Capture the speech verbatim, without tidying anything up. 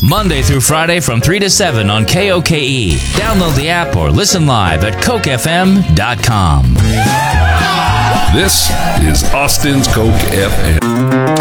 Monday through Friday from three to seven on K O K E. Download the app or listen live at coke f m dot com. This is Austin's Coke F M.